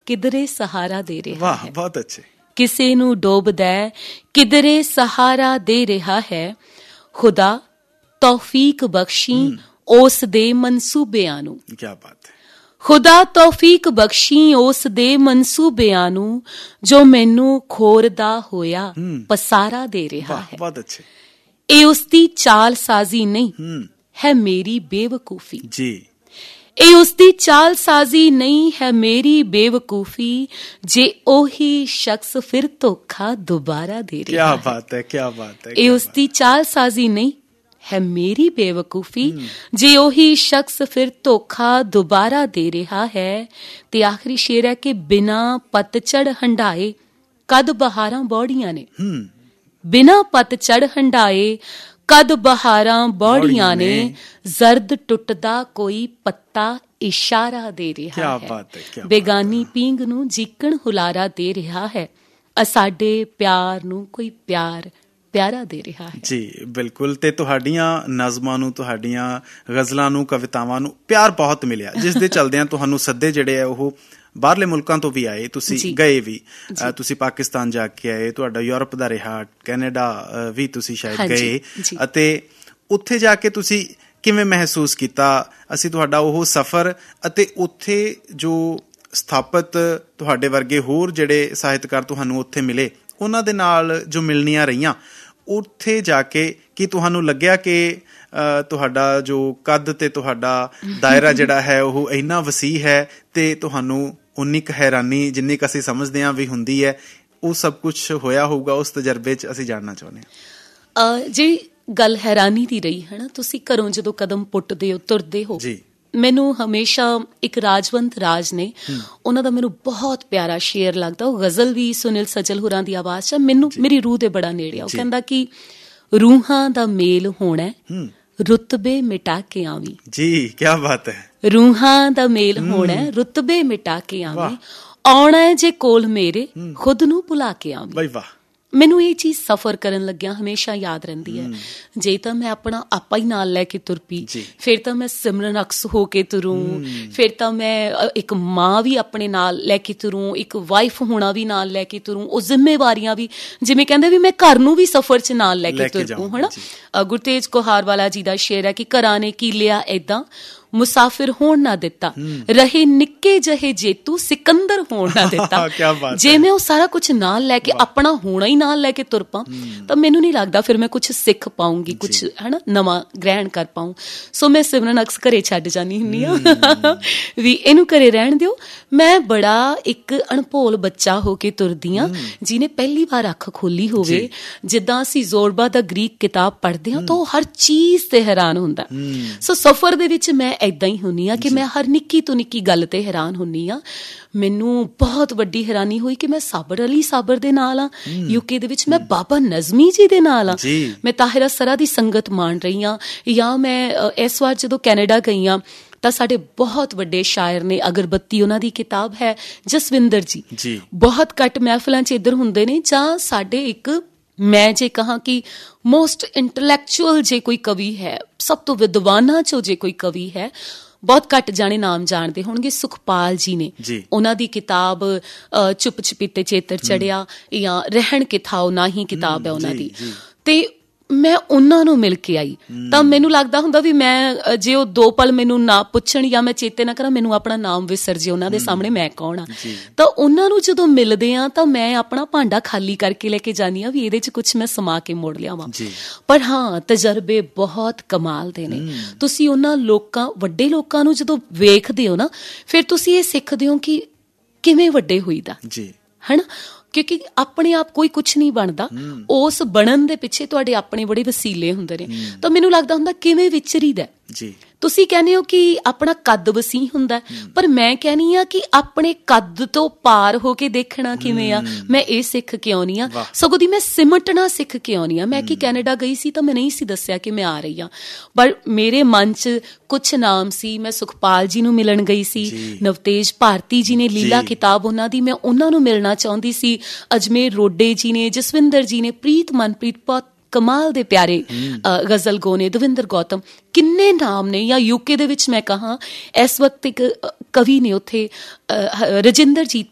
ਕਿਧਰੇ ਸਹਾਰਾ ਦੇ ਰਿਹਾ ਵਾਹ, ਹੈ। ਬਹੁਤ ਅੱਛੇ। ਕਿਸੇ ਨੂੰ ਡੋਬਦਾ ਕਿਧਰੇ ਸਹਾਰਾ ਦੇ ਰਿਹਾ ਹੈ, ਖੁਦਾ ਤੌਫੀਕ ਬਖਸ਼ੀ ਉਸ ਦੇ ਮਨਸੂਬਿਆਂ ਨੂੰ। ਕੀ ਬਾਤ ਹੈ। ਖੁਦਾ ਤੌਫੀਕ ਬਖਸ਼ੀ ਉਸ ਦੇ ਮਨਸੂਬਿਆਂ ਨੂੰ, ਜੋ ਮੈਨੂੰ ਖੋਰਦਾ ਹੋਇਆ ਪਸਾਰਾ ਦੇ ਰਿਹਾ ਹੈ। ਬਹੁਤ ਅੱਛੇ। ਇਹ ਉਸ ਦੀ ਚਾਲ ਸਾਜ਼ੀ ਨਹੀਂ ਹੈ, ਮੇਰੀ ਬੇਵਕੂਫੀ ਜੀ। ਇਹ ਉਸ ਦੀ ਚਾਲ ਸਾਜ਼ੀ ਨਹੀਂ ਹੈ, ਮੇਰੀ ਬੇਵਕੂਫੀ, ਜੇ ਉਹੀ ਸ਼ਖਸ ਫਿਰ ਧੋਖਾ ਦੁਬਾਰਾ ਦੇ ਰਿਹਾ ਹੈ। ਕੀ ਬਾਤ ਹੈ, ਕੀ ਬਾਤ ਹੈ। ਇਹ ਉਸ ਦੀ ਚਾਲ ਸਾਜ਼ੀ ਨਹੀਂ ਹੈ, ਮੇਰੀ ਬੇਵਕੂਫੀ, ਜੇ ਉਹੀ ਸ਼ਖਸ ਫਿਰ ਧੋਖਾ ਦੁਬਾਰਾ ਦੇ ਰਿਹਾ ਹੈ। ਤੇ ਆਖਰੀ ਸ਼ੇਰ ਹੈ ਕਿ ਬਿਨਾ ਪਤਝੜ ਹੰਢਾਏ ਕਦ ਬਹਾਰਾਂ ਬੌੜੀਆਂ ਨੇ, ਬਿਨਾ ਪਤਝੜ ਹੰਢਾਏ ਕਦ ਬਹਾਰਾਂ ਬੌੜੀਆਂ ਨੇ, ਜ਼ਰਦ ਟੁੱਟਦਾ ਕੋਈ ਪੱਤਾ ਇਸ਼ਾਰਾ ਦੇ ਰਿਹਾ ਹੈ। ਬੇਗਾਨੀ ਪੀਂਗ ਨੂੰ ਜੀਕਣ ਹੁਲਾਰਾ ਦੇ ਰਿਹਾ ਹੈ, ਸਾਡੇ ਪਿਆਰ ਨੂੰ ਕੋਈ ਪਿਆਰ ਪਿਆਰਾ ਦੇ ਰਿਹਾ ਹੈ। ਜੀ ਬਿਲਕੁਲ। ਤੇ ਤੁਹਾਡੀਆਂ ਨਜ਼ਮਾਂ ਨੂੰ, ਤੁਹਾਡੀਆਂ ਗਜ਼ਲਾਂ ਨੂੰ, ਕਵਿਤਾਵਾਂ ਨੂੰ ਪਿਆਰ ਬਹੁਤ ਮਿਲਿਆ, ਜਿਸ ਦੇ ਚਲਦਿਆਂ ਤੁਹਾਨੂੰ ਸੱਦੇ ਜਿਹੜੇ ਆ ਉਹ ਬਾਹਰਲੇ ਮੁਲਕਾਂ ਤੋਂ ਵੀ ਆਏ, ਤੁਸੀਂ ਗਏ ਵੀ, ਤੁਸੀਂ ਪਾਕਿਸਤਾਨ ਜਾ ਕੇ ਆਏ, ਤੁਹਾਡਾ ਯੂਰਪ ਦਾ ਰਿਹਾ, ਕੈਨੇਡਾ ਵੀ ਤੁਸੀਂ ਸ਼ਾਇਦ ਗਏ, ਅਤੇ ਉੱਥੇ ਜਾ ਕੇ ਤੁਸੀਂ ਕਿਵੇਂ ਮਹਿਸੂਸ ਕੀਤਾ? ਅਸੀਂ ਤੁਹਾਡਾ ਉਹ ਸਫ਼ਰ ਅਤੇ ਉੱਥੇ ਜੋ ਸਥਾਪਿਤ ਤੁਹਾਡੇ ਵਰਗੇ ਹੋਰ ਜਿਹੜੇ ਸਾਹਿਤਕਾਰ ਤੁਹਾਨੂੰ ਉੱਥੇ ਮਿਲੇ, ਉਹਨਾਂ ਦੇ ਨਾਲ ਜੋ ਮਿਲਣੀਆਂ ਰਹੀਆਂ, ਉੱਥੇ ਜਾ ਕੇ ਕੀ ਤੁਹਾਨੂੰ ਲੱਗਿਆ ਕਿ ਤੁਹਾਡਾ ਜੋ ਕੱਦ ਤੇ ਤੁਹਾਡਾ ਦਾਇਰਾ ਜਿਹੜਾ ਹੈ ਉਹ ਇੰਨਾ ਵਸੀਹ ਹੈ, ਤੇ ਤੁਹਾਨੂੰ ਉਨੀ ਕੁ ਹੈਰਾਨੀ ਜਿੰਨੀ ਕੁ ਅਸੀਂ ਸਮਝਦੇ ਹਾਂ ਵੀ ਹੁੰਦੀ ਹੈ, ਉਹ ਸਭ ਕੁਛ ਹੋਇਆ ਹੋਊਗਾ ਉਸ ਤਜਰਬੇ 'ਚ? ਅਸੀਂ ਜਾਣਨਾ ਚਾਹੁੰਦੇ ਹਾਂ। ਜਿਹੜੀ ਗੱਲ ਹੈਰਾਨੀ ਦੀ ਰਹੀ ਹੈ ਨਾ, ਤੁਸੀਂ ਘਰੋਂ ਜਦੋਂ ਕਦਮ ਪੁੱਟਦੇ ਹੋ, ਤੁਰਦੇ ਹੋ, ਮੈਨੂੰ ਹਮੇਸ਼ਾ ਇੱਕ ਰਾਜਵੰਤ ਰਾਜ ਨੇ, ਉਹਨਾਂ ਦਾ ਮੈਨੂੰ ਬਹੁਤ ਪਿਆਰਾ ਸ਼ੇਰ ਲੱਗਦਾ, ਉਹ ਗਜ਼ਲ ਵੀ ਸੁਨੀਲ ਸਜਲ ਹੋਰਾਂ ਦੀ ਆਵਾਜ਼ 'ਚ, ਮੈਨੂੰ ਮੇਰੀ ਰੂਹ ਦੇ ਬੜਾ ਨੇੜੇ ਆ। ਉਹ ਕਹਿੰਦਾ ਕਿ ਰੂਹਾਂ ਦਾ ਮੇਲ ਹੋਣਾ, ਰੁਤਬੇ ਮਿਟਾ ਕੇ ਆਵੀਂ। ਜੀ ਕੀ ਬਾਤ ਹੈ। ਰੂਹਾਂ ਦਾ ਮੇਲ ਹੋਣਾ, ਰੁਤਬੇ ਮਿਟਾ ਕੇ ਆਵੀਂ, ਆਉਣਾ ਜੇ ਕੋਲ ਮੇਰੇ, ਖੁਦ ਨੂੰ ਭੁਲਾ ਕੇ ਆਵੀਂ। ਵਾਹ। ਮੈਨੂੰ ਇਹ ਚੀਜ਼ ਸਫ਼ਰ ਕਰਨ ਲੱਗਿਆ ਹਮੇਸ਼ਾ ਯਾਦ ਰਹਿੰਦੀ ਹੈ। ਜੇ ਤਾਂ ਮੈਂ ਆਪਣਾ ਆਪਾ ਹੀ ਨਾਲ ਲੈ ਕੇ ਤੁਰ ਪਈ, ਫਿਰ ਤਾਂ ਮੈਂ ਸਿਮਰਨ ਅਕਸ ਹੋ ਕੇ ਤੁਰੂ, ਫਿਰ ਤਾਂ ਮੈਂ ਇੱਕ ਮਾਂ ਵੀ ਆਪਣੇ ਨਾਲ ਲੈ ਕੇ ਤੁਰੂ, ਇੱਕ ਵਾਈਫ ਹੋਣਾ ਵੀ ਨਾਲ ਲੈ ਕੇ ਤੁਰੂ, ਉਹ ਜ਼ਿੰਮੇਵਾਰੀਆਂ ਵੀ, ਜਿਵੇਂ ਕਹਿੰਦੇ ਵੀ ਮੈਂ ਘਰ ਨੂੰ ਵੀ ਸਫ਼ਰ 'ਚ ਨਾਲ ਲੈ ਕੇ ਤੁਰ ਪਊ, ਹੈ ਨਾ। ਗੁਰਤੇਜ ਕੌਹਾਰਵਾਲਾ ਜੀ ਦਾ ਸ਼ੇਰ ਹੈ ਕਿ ਘਰਾਂ ਨੇ ਕੀ ਲਿਆ ਏਦਾਂ, ਮੁਸਾਫਿਰ ਹੋਣ ਨਾ ਦਿੱਤਾ, ਰਹੇ ਨਿੱਕੇ ਜਿਹੇ ਜੇਤੂ ਸਿਕੰਦਰ ਹੋਣ ਨਾ ਦਿੱਤਾ। ਜੇ ਮੈਂ ਉਹ ਸਾਰਾ ਕੁਛ ਨਾਲ ਲੈ ਕੇ, ਆਪਣਾ ਹੋਣਾ ਹੀ ਨਾਲ ਲੈ ਕੇ ਤੁਰ ਪਾਂ, ਤਾਂ ਮੈਨੂੰ ਨਹੀਂ ਲੱਗਦਾ ਫਿਰ ਮੈਂ ਕੁਛ ਸਿੱਖ ਪਾਊਂਗੀ, ਕੁਛ ਹੈ ਨਾ ਨਵਾਂ ਗ੍ਰਹਿਣ ਕਰ ਪਾਊਂ। ਸੋ ਮੈਂ ਸਿਮਰਨ ਅਕਸ ਘਰੇ ਛੱਡ ਜਾਂਦੀ ਹੁੰਦੀ ਹਾਂ ਵੀ ਇਹਨੂੰ ਘਰੇ ਰਹਿਣ ਦਿਓ। ਮੈਂ ਬੜਾ ਇੱਕ ਅਣਭੋਲ ਬੱਚਾ ਹੋ ਕੇ ਤੁਰਦੀ ਹਾਂ, ਜਿਹਨੇ ਪਹਿਲੀ ਵਾਰ ਅੱਖ ਖੋਲੀ ਹੋਵੇ। ਜਿੱਦਾਂ ਅਸੀਂ ਜ਼ੋਰਬਾ ਦਾ ਗ੍ਰੀਕ ਕਿਤਾਬ ਪੜ੍ਹਦੇ ਹਾਂ ਤਾਂ ਉਹ ਹਰ ਚੀਜ਼ ਤੇ ਹੈਰਾਨ ਹੁੰਦਾ। ਸੋ ਸਫ਼ਰ ਦੇ ਵਿੱਚ ਮੈਂ ਏਦਾਂ ਹੀ ਹੁੰਦੀ ਹਾਂ ਕਿ ਮੈਂ ਹਰ ਨਿੱਕੀ ਤੋਂ ਨਿੱਕੀ ਗੱਲ ਤੇ ਹੈਰਾਨ ਹੁੰਦੀ ਹਾਂ। ਮੈਨੂੰ ਬਹੁਤ ਵੱਡੀ ਹੈਰਾਨੀ ਹੋਈ ਕਿ ਮੈਂ ਸਾਬਰ ਅਲੀ ਸਾਬਰ ਦੇ ਨਾਲ ਹਾਂ ਯੂਕੇ ਦੇ ਵਿੱਚ, ਮੈਂ ਬਾਬਾ ਨਜ਼ਮੀ ਜੀ ਦੇ ਨਾਲ ਹਾਂ, ਮੈਂ ਤਾਹਿਰਾ ਸਰਾ ਦੀ ਸੰਗਤ ਮਾਣ ਰਹੀ ਹਾਂ। ਜਾਂ ਮੈਂ ਇਸ ਵਾਰ ਜਦੋਂ ਕੈਨੇਡਾ ਗਈ ਹਾਂ ਤਾਂ ਸਾਡੇ ਬਹੁਤ ਵੱਡੇ ਸ਼ਾਇਰ ਨੇ, ਅਗਰਬੱਤੀ ਉਹਨਾਂ ਦੀ ਕਿਤਾਬ ਹੈ, ਜਸਵਿੰਦਰ ਜੀ। ਬਹੁਤ ਘੱਟ ਮਹਿਫਲਾਂ 'ਚ ਇੱਧਰ ਹੁੰਦੇ ਨੇ, ਜਾਂ ਸਾਡੇ ਇੱਕ, ਮੈਂ ਜੇ ਕਹਾਂ ਕਿ ਮੋਸਟ ਇੰਟਲੈਕਚੁਅਲ ਜੇ ਕੋਈ ਕਵੀ ਹੈ, ਸਭ ਤੋਂ ਵਿਦਵਾਨਾਂ 'ਚੋਂ ਜੇ ਕੋਈ ਕਵੀ ਹੈ, ਬਹੁਤ ਘੱਟ ਜਾਣੇ ਨਾਮ ਜਾਣਦੇ ਹੋਣਗੇ, ਸੁਖਪਾਲ ਜੀ ਨੇ। ਉਹਨਾਂ ਦੀ ਕਿਤਾਬ ਚੁੱਪ ਚਪੀਤੇ ਚੇਤਰ ਚੜਿਆ, ਜਾਂ ਰਹਿਣ ਕਿਥਾਓ ਨਾ ਹੀ ਕਿਤਾਬ ਹੈ ਉਹਨਾਂ ਦੀ। ਤੇ ਮੈਂ ਉਹਨਾਂ ਨੂੰ ਮਿਲ ਕੇ ਆਈ ਤਾਂ ਮੈਨੂੰ ਲੱਗਦਾ ਹੁੰਦਾ ਵੀ ਮੈਂ, ਜੇ ਉਹ 2 ਪਲ ਮੈਨੂੰ ਨਾ ਪੁੱਛਣ ਜਾਂ ਮੈਂ ਚੇਤੇ ਨਾ ਕਰਾਂ, ਮੈਨੂੰ ਆਪਣਾ ਨਾਮ ਵਿਸਰ ਜੇ ਉਹਨਾਂ ਦੇ ਸਾਹਮਣੇ ਮੈਂ ਕੌਣ ਆ। ਤਾਂ ਉਹਨਾਂ ਨੂੰ ਜਦੋਂ ਮਿਲਦੇ ਆ ਤਾਂ ਮੈਂ ਆਪਣਾ ਭਾਂਡਾ ਖਾਲੀ ਕਰਕੇ ਲੈ ਕੇ ਜਾਂਦੀ ਹਾਂ ਵੀ ਇਹਦੇ 'ਚ ਕੁਛ ਮੈਂ ਸਮਾ ਕੇ ਮੋੜ ਲਿਆਵਾਂ। ਪਰ ਹਾਂ, ਤਜਰਬੇ ਬਹੁਤ ਕਮਾਲ ਦੇ ਨੇ। ਤੁਸੀਂ ਉਹਨਾਂ ਲੋਕਾਂ, ਵੱਡੇ ਲੋਕਾਂ ਨੂੰ ਜਦੋਂ ਵੇਖਦੇ ਹੋ ਨਾ, ਫਿਰ ਤੁਸੀਂ ਇਹ ਸਿੱਖਦੇ ਹੋ ਕਿ ਕਿਵੇਂ ਵੱਡੇ ਹੋਈਦਾ, ਹੈ ਨਾ। ਕਿਉਂਕਿ ਆਪਣੇ ਆਪ ਕੋਈ ਕੁਛ ਨਹੀਂ ਬਣਦਾ, ਉਸ ਬਣਨ ਦੇ ਪਿੱਛੇ ਤੁਹਾਡੇ ਆਪਣੇ ਬੜੇ ਵਸੀਲੇ ਹੁੰਦੇ ਨੇ। ਤਾਂ ਮੈਨੂੰ ਲੱਗਦਾ ਹੁੰਦਾ ਕਿਵੇਂ ਵਿਚਰੀਦਾ। ਤੁਸੀਂ ਕਹਿੰਦੇ ਹੋ ਕਿ ਆਪਣਾ ਕੱਦ ਵਸੀਹ ਹੁੰਦਾ, ਪਰ ਮੈਂ ਕਹਿੰਦੀ ਹਾਂ ਕਿ ਆਪਣੇ ਕੱਦ ਤੋਂ ਪਾਰ ਹੋ ਕੇ ਦੇਖਣਾ ਕਿਵੇਂ ਆ, ਮੈਂ ਇਹ ਸਿੱਖ ਕੇ ਆਉਣੀ ਆ। ਸਗੋਂ ਦੀ ਮੈਂ ਸਿਮਟਣਾ ਸਿੱਖ ਕੇ ਆਉਣੀ ਆ। ਮੈਂ ਕਿ ਕੈਨੇਡਾ ਗਈ ਸੀ ਤਾਂ ਮੈਂ ਨਹੀਂ ਸੀ ਦੱਸਿਆ ਕਿ ਮੈਂ ਆ ਰਹੀ ਹਾਂ, ਪਰ ਮੇਰੇ ਮਨ 'ਚ ਕੁਛ ਨਾਮ ਸੀ। ਮੈਂ ਸੁਖਪਾਲ ਜੀ ਨੂੰ ਮਿਲਣ ਗਈ ਸੀ, ਨਵਤੇਜ ਭਾਰਤੀ ਜੀ ਨੇ ਲੀਲਾ ਕਿਤਾਬ ਉਹਨਾਂ ਦੀ, ਮੈਂ ਉਹਨਾਂ ਨੂੰ ਮਿਲਣਾ ਚਾਹੁੰਦੀ ਸੀ। ਅਜਮੇਰ ਰੋਡੇ ਜੀ ਨੇ, ਜਸਵਿੰਦਰ ਜੀ ਨੇ, ਪ੍ਰੀਤ ਮਨਪ੍ਰੀਤ, ਬਹੁਤ ਕਮਾਲ ਦੇ ਪਿਆਰੇ ਗਜ਼ਲ ਗੋਨੇ, ਦਵਿੰਦਰ ਗੌਤਮ, ਕਿੰਨੇ ਨਾਮ ਨੇ। ਜਾਂ ਯੂਕੇ ਦੇ ਵਿੱਚ ਮੈਂ ਕਹਾਂ, ਇਸ ਵਕਤ ਇੱਕ ਕਵੀ ਨੇ ਉੱਥੇ, ਰਜਿੰਦਰਜੀਤ